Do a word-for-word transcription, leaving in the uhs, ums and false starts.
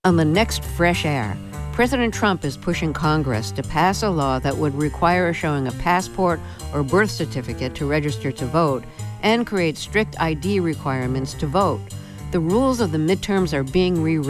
On the next Fresh Air, President Trump is pushing Congress to pass a law that would require showing a passport or birth certificate to register to vote and create strict I D requirements to vote. The rules of the midterms are being rewritten.